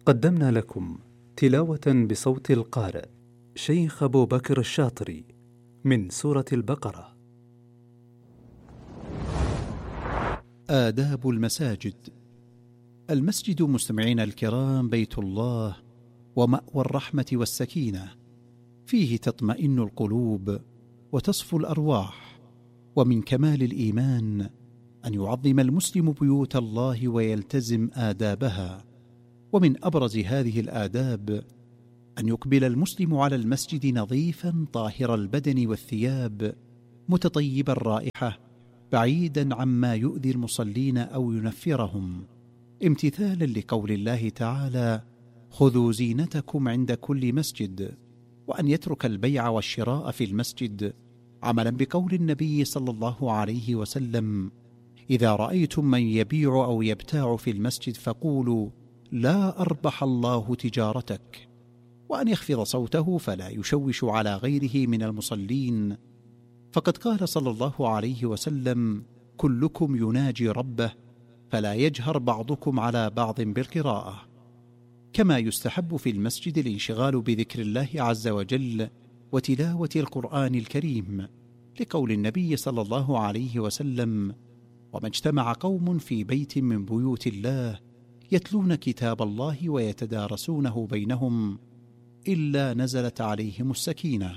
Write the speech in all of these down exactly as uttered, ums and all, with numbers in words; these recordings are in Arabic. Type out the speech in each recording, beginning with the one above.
قدمنا لكم تلاوة بصوت القارئ شيخ أبو بكر الشاطري من سورة البقرة. آداب المساجد. المسجد مستمعين الكرام بيت الله ومأوى الرحمة والسكينة، فيه تطمئن القلوب وتصفو الأرواح، ومن كمال الإيمان أن يعظم المسلم بيوت الله ويلتزم آدابها. ومن أبرز هذه الآداب أن يقبل المسلم على المسجد نظيفا طاهر البدن والثياب متطيب الرائحة، بعيدا عما يؤذي المصلين أو ينفرهم، امتثالا لقول الله تعالى: خذوا زينتكم عند كل مسجد. وأن يترك البيع والشراء في المسجد، عملا بقول النبي صلى الله عليه وسلم: إذا رأيتم من يبيع أو يبتاع في المسجد فقولوا: لا أربح الله تجارتك. وأن يخفض صوته فلا يشوش على غيره من المصلين، فقد قال صلى الله عليه وسلم: كلكم يناجي ربه، فلا يجهر بعضكم على بعض بالقراءة. كما يستحب في المسجد الانشغال بذكر الله عز وجل وتلاوة القرآن الكريم، لقول النبي صلى الله عليه وسلم: وما اجتمع قوم في بيت من بيوت الله يتلون كتاب الله ويتدارسونه بينهم إلا نزلت عليهم السكينة.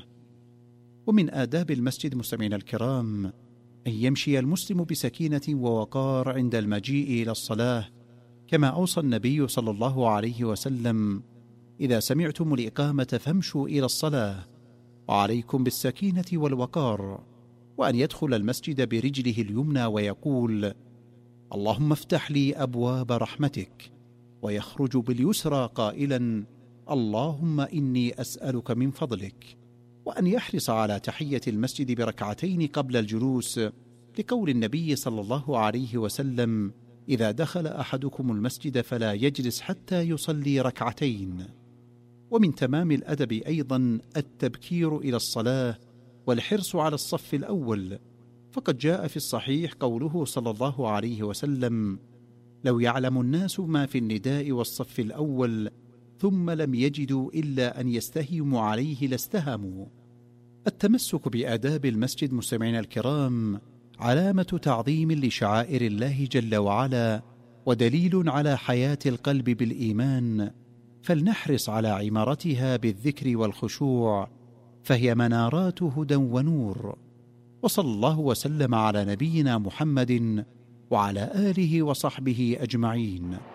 ومن آداب المسجد مستمعين الكرام أن يمشي المسلم بسكينة ووقار عند المجيء إلى الصلاة، كما أوصى النبي صلى الله عليه وسلم: إذا سمعتم الإقامة فامشوا إلى الصلاة، وعليكم بالسكينة والوقار. وأن يدخل المسجد برجله اليمنى ويقول: اللهم افتح لي أبواب رحمتك، ويخرج باليسرى قائلا: اللهم إني أسألك من فضلك. وأن يحرص على تحية المسجد بركعتين قبل الجلوس، لقول النبي صلى الله عليه وسلم: إذا دخل أحدكم المسجد فلا يجلس حتى يصلي ركعتين. ومن تمام الأدب أيضا التبكير إلى الصلاة والحرص على الصف الأول، فقد جاء في الصحيح قوله صلى الله عليه وسلم: لو يعلم الناس ما في النداء والصف الأول ثم لم يجدوا إلا أن يستهموا عليه لاستهموا. التمسك بآداب المسجد مستمعين الكرام علامة تعظيم لشعائر الله جل وعلا، ودليل على حياة القلب بالإيمان، فلنحرص على عمارتها بالذكر والخشوع، فهي منارات هدى ونور. وصلى الله وسلم على نبينا محمد وعلى آله وصحبه أجمعين.